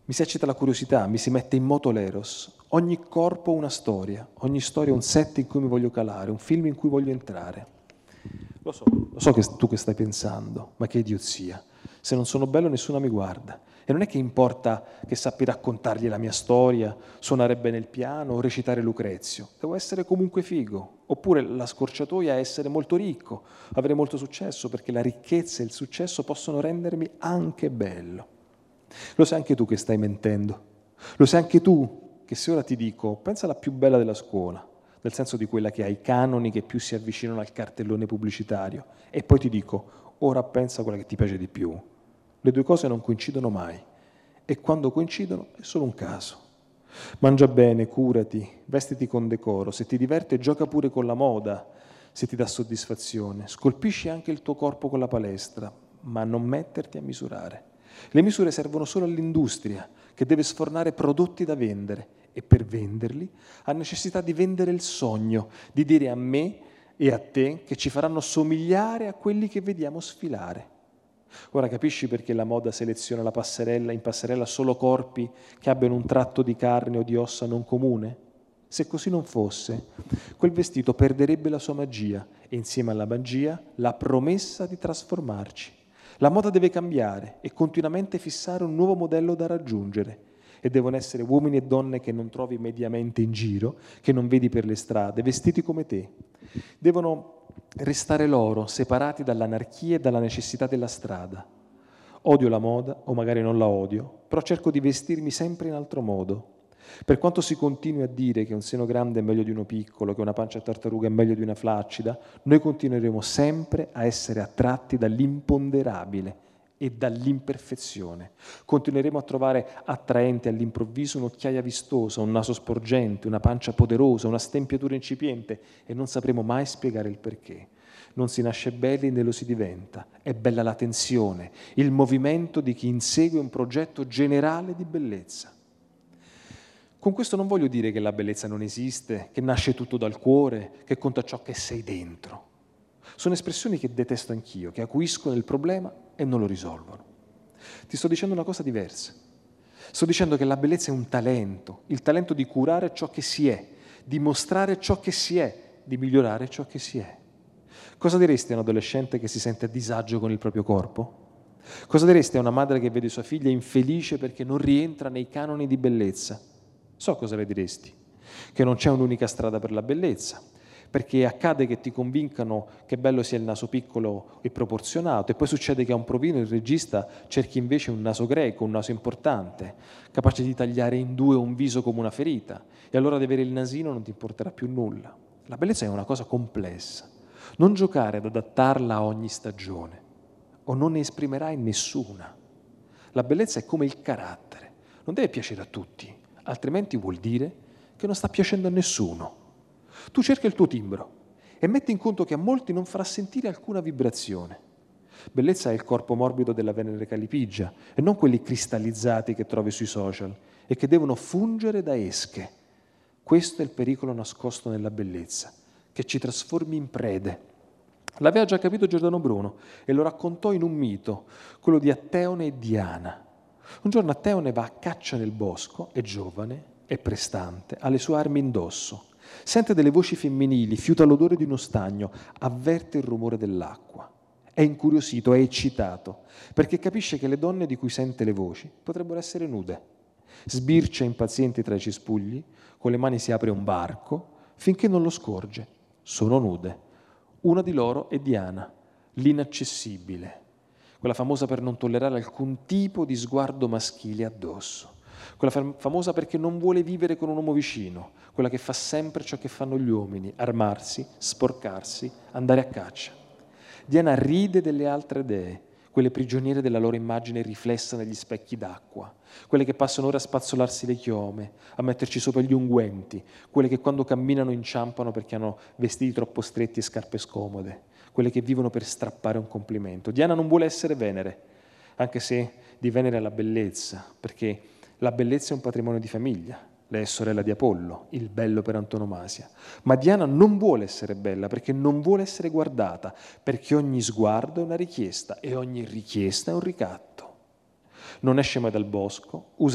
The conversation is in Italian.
Mi si eccita la curiosità, mi si mette in moto l'eros. Ogni corpo una storia, ogni storia un set in cui mi voglio calare, un film in cui voglio entrare. Lo so che tu che stai pensando, ma che idiozia. Se non sono bello nessuno mi guarda. E non è che importa che sappi raccontargli la mia storia, suonare bene il piano o recitare Lucrezio. Devo essere comunque figo. Oppure la scorciatoia è essere molto ricco, avere molto successo, perché la ricchezza e il successo possono rendermi anche bello. Lo sai anche tu che stai mentendo. Lo sai anche tu che se ora ti dico, pensa alla più bella della scuola, nel senso di quella che ha i canoni che più si avvicinano al cartellone pubblicitario, e poi ti dico, ora pensa a quella che ti piace di più. Le due cose non coincidono mai, e quando coincidono è solo un caso. Mangia bene, curati, vestiti con decoro, se ti diverte gioca pure con la moda, se ti dà soddisfazione, scolpisci anche il tuo corpo con la palestra, ma non metterti a misurare. Le misure servono solo all'industria, che deve sfornare prodotti da vendere, e per venderli ha necessità di vendere il sogno, di dire a me e a te che ci faranno somigliare a quelli che vediamo sfilare. Ora capisci perché la moda seleziona in passerella solo corpi che abbiano un tratto di carne o di ossa non comune? Se così non fosse, quel vestito perderebbe la sua magia e insieme alla magia la promessa di trasformarci. La moda deve cambiare e continuamente fissare un nuovo modello da raggiungere. E devono essere uomini e donne che non trovi mediamente in giro, che non vedi per le strade, vestiti come te. Devono restare loro, separati dall'anarchia e dalla necessità della strada. Odio la moda, o magari non la odio, però cerco di vestirmi sempre in altro modo. Per quanto si continui a dire che un seno grande è meglio di uno piccolo, che una pancia a tartaruga è meglio di una flaccida, noi continueremo sempre a essere attratti dall'imponderabile e dall'imperfezione. Continueremo a trovare attraente all'improvviso un'occhiaia vistosa, un naso sporgente, una pancia poderosa, una stempiatura incipiente e non sapremo mai spiegare il perché. Non si nasce belli né lo si diventa. È bella la tensione, il movimento di chi insegue un progetto generale di bellezza. Con questo non voglio dire che la bellezza non esiste, che nasce tutto dal cuore, che conta ciò che sei dentro. Sono espressioni che detesto anch'io, che acuiscono il problema e non lo risolvono. Ti sto dicendo una cosa diversa. Sto dicendo che la bellezza è un talento, il talento di curare ciò che si è, di mostrare ciò che si è, di migliorare ciò che si è. Cosa diresti a un adolescente che si sente a disagio con il proprio corpo? Cosa diresti a una madre che vede sua figlia infelice perché non rientra nei canoni di bellezza? So cosa le diresti, che non c'è un'unica strada per la bellezza, perché accade che ti convincano che bello sia il naso piccolo e proporzionato, e poi succede che a un provino il regista cerchi invece un naso greco, un naso importante, capace di tagliare in due un viso come una ferita, e allora ad avere il nasino non ti importerà più nulla. La bellezza è una cosa complessa. Non giocare ad adattarla a ogni stagione, o non ne esprimerai nessuna. La bellezza è come il carattere, non deve piacere a tutti, altrimenti vuol dire che non sta piacendo a nessuno. Tu cerca il tuo timbro e metti in conto che a molti non farà sentire alcuna vibrazione. Bellezza è il corpo morbido della Venere Calipigia e non quelli cristallizzati che trovi sui social e che devono fungere da esche. Questo è il pericolo nascosto nella bellezza, che ci trasformi in prede. L'aveva già capito Giordano Bruno e lo raccontò in un mito, quello di Atteone e Diana. Un giorno Atteone va a caccia nel bosco, è giovane, è prestante, ha le sue armi indosso. Sente delle voci femminili, fiuta l'odore di uno stagno, avverte il rumore dell'acqua. È incuriosito, è eccitato, perché capisce che le donne di cui sente le voci potrebbero essere nude. Sbircia impaziente tra i cespugli, con le mani si apre un varco, finché non lo scorge. Sono nude. Una di loro è Diana, l'inaccessibile, quella famosa per non tollerare alcun tipo di sguardo maschile addosso. Quella famosa perché non vuole vivere con un uomo vicino, quella che fa sempre ciò che fanno gli uomini, armarsi, sporcarsi, andare a caccia. Diana ride delle altre dee, quelle prigioniere della loro immagine riflessa negli specchi d'acqua, quelle che passano ore a spazzolarsi le chiome, a metterci sopra gli unguenti, quelle che quando camminano inciampano perché hanno vestiti troppo stretti e scarpe scomode, quelle che vivono per strappare un complimento. Diana non vuole essere Venere, anche se di Venere ha la bellezza, perché la bellezza è un patrimonio di famiglia. Lei è sorella di Apollo, il bello per antonomasia. Ma Diana non vuole essere bella perché non vuole essere guardata, perché ogni sguardo è una richiesta e ogni richiesta è un ricatto. Non esce mai dal bosco, usa